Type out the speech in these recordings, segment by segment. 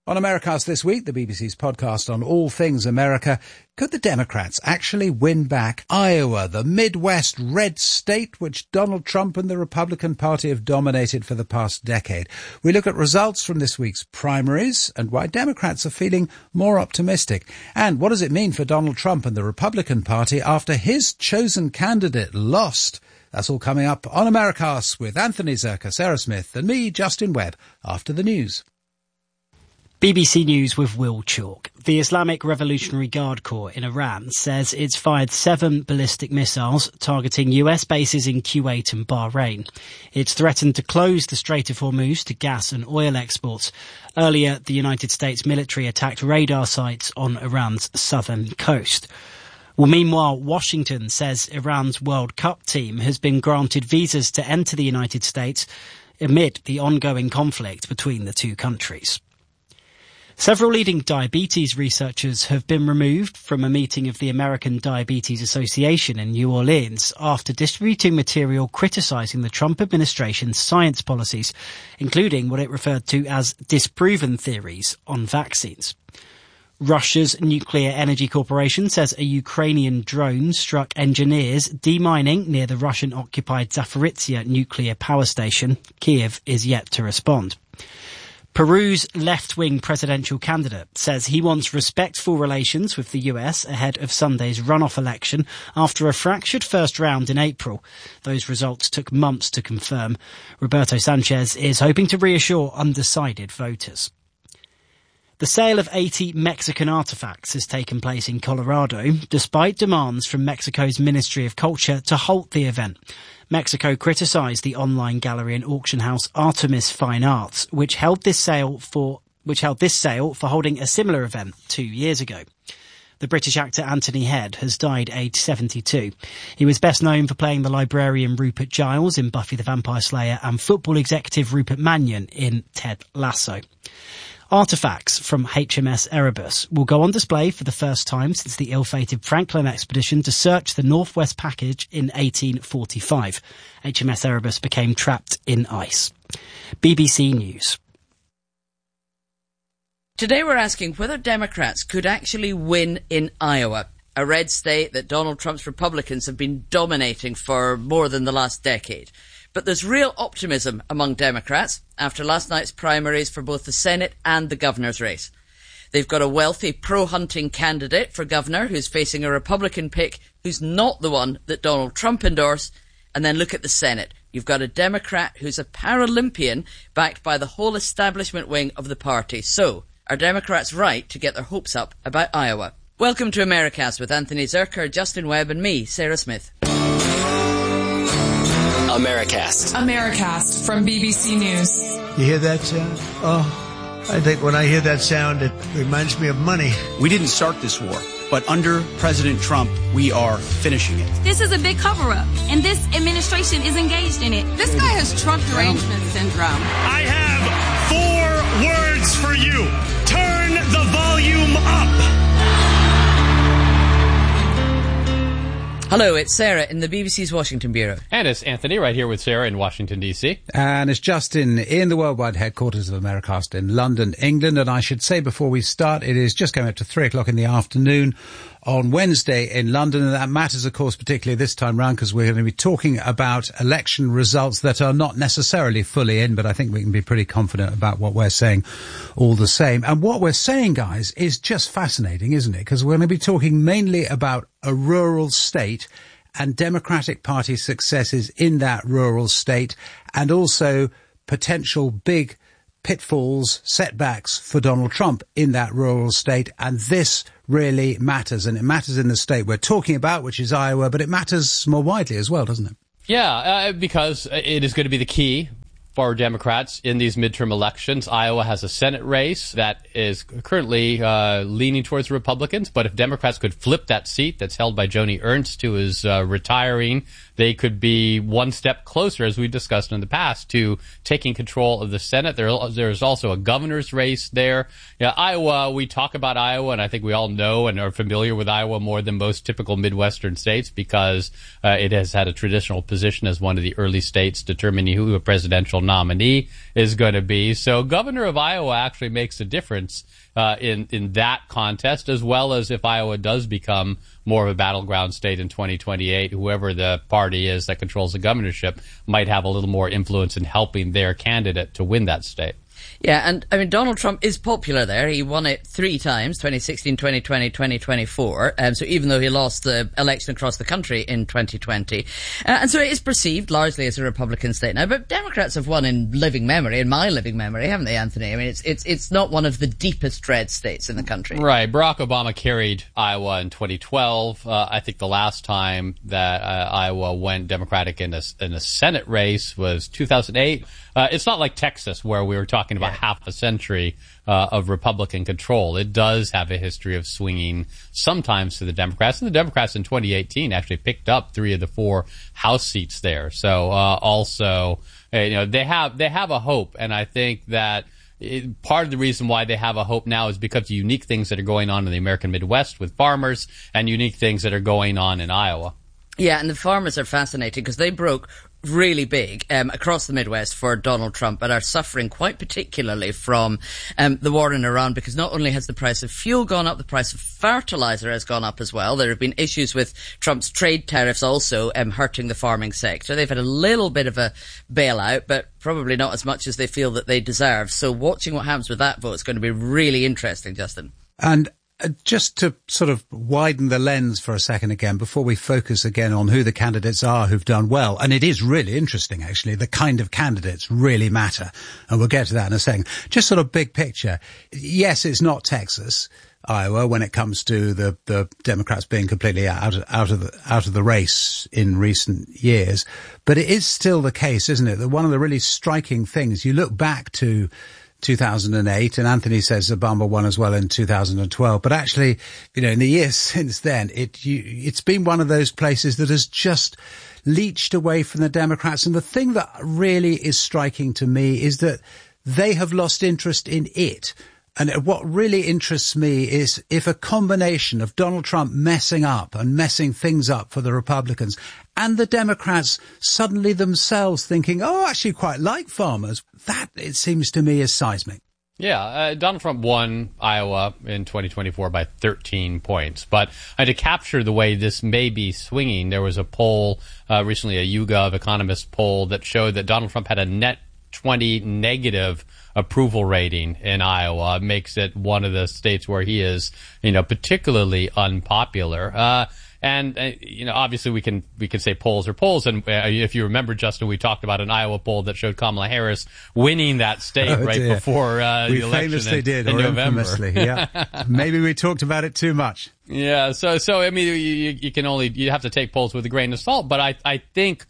On Americast this week, the BBC's podcast on all things America, could the Democrats actually win back Iowa, the Midwest red state which Donald Trump and the Republican Party have dominated for the past decade? We look at results from this week's primaries and why Democrats are feeling more optimistic. And what does it mean for Donald Trump and the Republican Party after his chosen candidate lost? That's all coming up on Americast with Anthony Zerker, Sarah Smith and me, Justin Webb, after the news. BBC News with Will Chalk. The Islamic Revolutionary Guard Corps in Iran says it's fired 7 ballistic missiles targeting US bases in Kuwait and Bahrain. It's threatened to close the Strait of Hormuz to gas and oil exports. Earlier, the United States military attacked radar sites on Iran's southern coast. Well, meanwhile, Washington says Iran's World Cup team has been granted visas to enter the United States amid the ongoing conflict between the two countries. Several leading diabetes researchers have been removed from a meeting of the American Diabetes Association in New Orleans after distributing material criticising the Trump administration's science policies, including what it referred to as disproven theories on vaccines. Russia's Nuclear Energy Corporation says a Ukrainian drone struck engineers demining near the Russian-occupied Zaporizhzhia nuclear power station. Kiev is yet to respond. Peru's left-wing presidential candidate says he wants respectful relations with the US ahead of Sunday's runoff election after a fractured first round in April. Those results took months to confirm. Roberto Sanchez is hoping to reassure undecided voters. The sale of 80 Mexican artefacts has taken place in Colorado, despite demands from Mexico's Ministry of Culture to halt the event. Mexico criticised the online gallery and auction house Artemis Fine Arts, which held this sale for holding a similar event 2 years ago. The British actor Anthony Head has died aged 72. He was best known for playing the librarian Rupert Giles in Buffy the Vampire Slayer and football executive Rupert Mannion in Ted Lasso. Artefacts from HMS Erebus will go on display for the first time since the ill-fated Franklin expedition to search the Northwest Passage in 1845. HMS Erebus became trapped in ice. BBC News. Today we're asking whether Democrats could actually win in Iowa, a red state that Donald Trump's Republicans have been dominating for more than the last decade. But there's real optimism among Democrats after last night's primaries for both the Senate and the governor's race. They've got a wealthy pro-hunting candidate for governor who's facing a Republican pick who's not the one that Donald Trump endorsed. And then look at the Senate. You've got a Democrat who's a Paralympian backed by the whole establishment wing of the party. So, are Democrats right to get their hopes up about Iowa? Welcome to Americast with Anthony Zerker, Justin Webb and me, Sarah Smith. Americast from BBC News. You hear that sound? Oh, I think when I hear that sound, it reminds me of money. We didn't start this war, but under President Trump, we are finishing it. This is a big cover-up, and this administration is engaged in it. This guy has Trump derangement syndrome. I have 4 words for you. Turn the volume up. Hello, it's Sarah in the BBC's Washington Bureau. And it's Anthony right here with Sarah in Washington, D.C. And it's Justin in the worldwide headquarters of Americast in London, England. And I should say before we start, it is just going up to 3 o'clock in the afternoon on Wednesday in London. And that matters, of course, particularly this time round, because we're going to be talking about election results that are not necessarily fully in, but I think we can be pretty confident about what we're saying all the same. And what we're saying, guys, is just fascinating, isn't it? Because we're going to be talking mainly about a rural state and Democratic Party successes in that rural state, and also potential big pitfalls, setbacks for Donald Trump in that rural state. And this really matters, and it matters in the state we're talking about, which is Iowa, but it matters more widely as well, doesn't it? Yeah, because it is going to be the key for Democrats in these midterm elections. Iowa has a Senate race that is currently leaning towards the Republicans, but if Democrats could flip that seat that's held by Joni Ernst, who is retiring they could be one step closer, as we discussed in the past, to taking control of the Senate. There's also a governor's race there. Iowa, we talk about Iowa, and I think we all know and are familiar with Iowa more than most typical Midwestern states because it has had a traditional position as one of the early states determining who a presidential nominee is going to be. So governor of Iowa actually makes a difference in that contest, as well as if Iowa does become more of a battleground state in 2028, whoever the party is that controls the governorship might have a little more influence in helping their candidate to win that state. Yeah, and I mean, Donald Trump is popular there. He won it 3 times, 2016, 2020, 2024. So even though he lost the election across the country in 2020. And so it is perceived largely as a Republican state now. But Democrats have won in living memory, in my living memory, haven't they, Anthony? I mean, it's not one of the deepest red states in the country. Right. Barack Obama carried Iowa in 2012. I think the last time that Iowa went Democratic in a Senate race was 2008. It's not like Texas, where we were talking about half a century of Republican control. It does have a history of swinging sometimes to the Democrats. And the Democrats in 2018 actually picked up 3 of the 4 House seats there. So also, they have a hope. And I think that part of the reason why they have a hope now is because of unique things that are going on in the American Midwest with farmers and unique things that are going on in Iowa. Yeah, and the farmers are fascinating because they broke really big across the Midwest for Donald Trump and are suffering quite particularly from the war in Iran, because not only has the price of fuel gone up, the price of fertilizer has gone up as well. There have been issues with Trump's trade tariffs also hurting the farming sector. They've had a little bit of a bailout, but probably not as much as they feel that they deserve. So watching what happens with that vote is going to be really interesting, Justin. And just to sort of widen the lens for a second again, before we focus again on who the candidates are who've done well, and it is really interesting, actually, the kind of candidates really matter, and we'll get to that in a second. Just sort of big picture. Yes, it's not Texas, Iowa, when it comes to the Democrats being completely out of the race in recent years, but it is still the case, isn't it, that one of the really striking things, you look back to 2008, and Anthony says Obama won as well in 2012. But actually, in the years since then, it's been one of those places that has just leached away from the Democrats. And the thing that really is striking to me is that they have lost interest in it. And what really interests me is if a combination of Donald Trump messing up and messing things up for the Republicans and the Democrats suddenly themselves thinking, I actually quite like farmers, that, it seems to me, is seismic. Yeah, Donald Trump won Iowa in 2024 by 13 points. But to capture the way this may be swinging, there was a poll recently, a YouGov economist poll, that showed that Donald Trump had a net 20 negative approval rating in Iowa. Makes it one of the states where he is, particularly unpopular. And obviously we can say polls are polls. And if you remember, Justin, we talked about an Iowa poll that showed Kamala Harris winning that state before the election in November. Infamously, yeah. Maybe we talked about it too much. Yeah. So I mean, you have to take polls with a grain of salt. But I think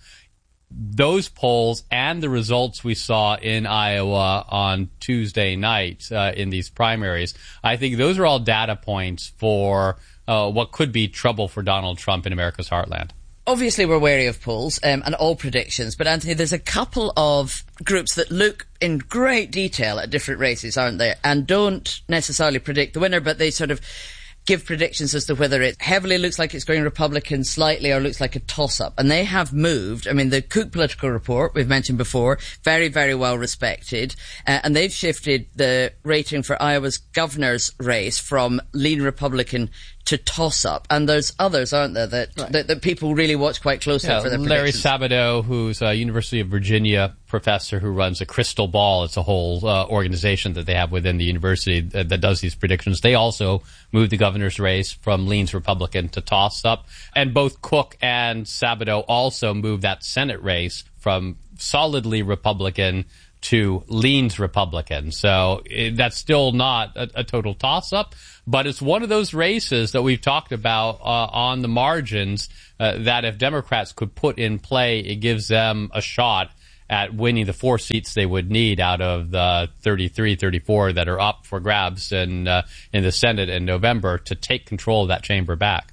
those polls and the results we saw in Iowa on Tuesday night in these primaries, I think those are all data points for what could be trouble for Donald Trump in America's heartland. Obviously, we're wary of polls and all predictions, but Anthony, there's a couple of groups that look in great detail at different races, aren't there, and don't necessarily predict the winner, but they sort of give predictions as to whether it heavily looks like it's going Republican slightly or looks like a toss-up. And they have moved. I mean, the Cook Political Report, we've mentioned before, very, very well respected. And they've shifted the rating for Iowa's governor's race from lean Republican to toss-up. And there's others, aren't there, that people really watch quite closely for their predictions. Larry Sabato, who's a University of Virginia professor who runs a Crystal Ball. It's a whole organization that they have within the university that does these predictions. They also moved the governor's race from leans Republican to toss-up. And both Cook and Sabato also moved that Senate race from solidly Republican to leans Republican. So that's still not a total toss-up, but it's one of those races that we've talked about on the margins that if Democrats could put in play, it gives them a shot at winning the 4 seats they would need out of the 33, 34 that are up for grabs in the Senate in November to take control of that chamber back.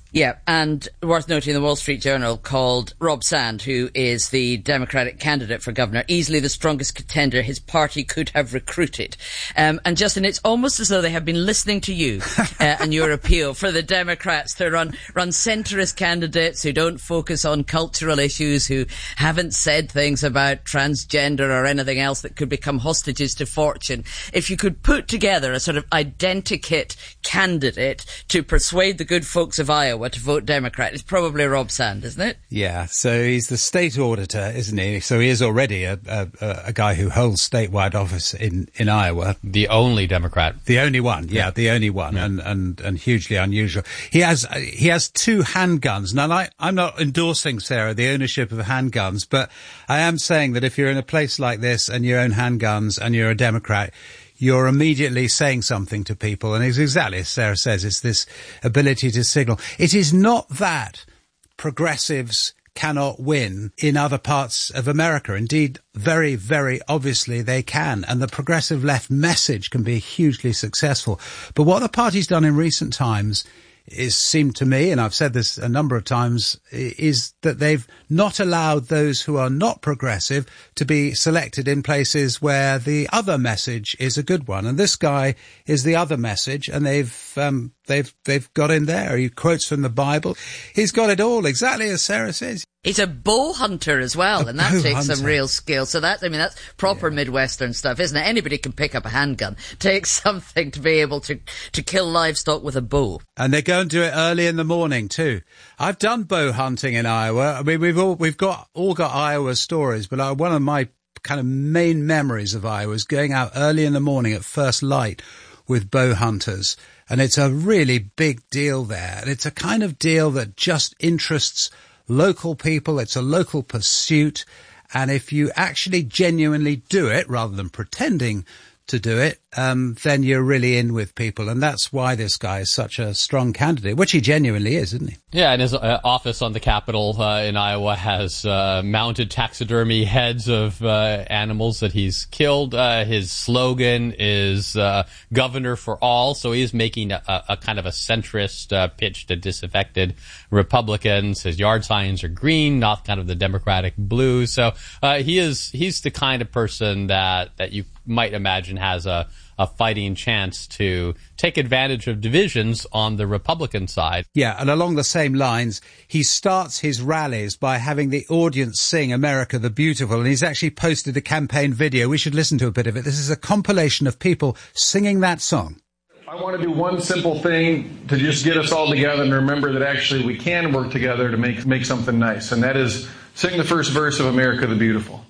Yeah, and worth noting, the Wall Street Journal called Rob Sand, who is the Democratic candidate for governor, easily the strongest contender his party could have recruited. And Justin, it's almost as though they have been listening to you and your appeal for the Democrats to run centrist candidates who don't focus on cultural issues, who haven't said things about transgender or anything else that could become hostages to fortune. If you could put together a sort of identikit candidate to persuade the good folks of Iowa to vote Democrat, it's probably Rob Sand, isn't it? Yeah, so he's the state auditor, isn't he? So he is already a guy who holds statewide office in Iowa. The only Democrat. The only one, yeah, the only one, yeah. and hugely unusual. He has 2 handguns. Now, I'm not endorsing, Sarah, the ownership of handguns, but I am saying that if you're in a place like this and you own handguns and you're a Democrat, you're immediately saying something to people. And it's exactly as Sarah says, it's this ability to signal. It is not that progressives cannot win in other parts of America. Indeed, very, very obviously they can. And the progressive left message can be hugely successful. But what the party's done in recent times seemed to me, and I've said this a number of times, is that they've not allowed those who are not progressive to be selected in places where the other message is a good one. And this guy is the other message, and they've got in there. He quotes from the Bible. He's got it all, exactly as Sarah says. He's a bow hunter as well, and that takes some real skill. So that's proper Midwestern stuff, isn't it? Anybody can pick up a handgun. Takes something to be able to kill livestock with a bow. And they go and do it early in the morning too. I've done bow hunting in Iowa. I mean, we've all got Iowa stories, but one of my kind of main memories of Iowa is going out early in the morning at first light with bow hunters. And it's a really big deal there. And it's a kind of deal that just interests local people. It's a local pursuit. And if you actually genuinely do it, rather than pretending to do it, then you're really in with people. And that's why this guy is such a strong candidate, which he genuinely is, isn't he? Yeah, and his office on the Capitol in Iowa has mounted taxidermy heads of animals that he's killed. His slogan is Governor for All, so he is making a kind of a centrist pitch to disaffected Republicans. His yard signs are green, not kind of the Democratic blue. So he's the kind of person that you might imagine has a fighting chance to take advantage of divisions on the Republican side. Yeah, and along the same lines, he starts his rallies by having the audience sing America the Beautiful, and he's actually posted a campaign video. We should listen to a bit of it. This is a compilation of people singing that song. I want to do one simple thing to just get us all together and remember that actually we can work together to make something nice, and that is sing the first verse of America the Beautiful.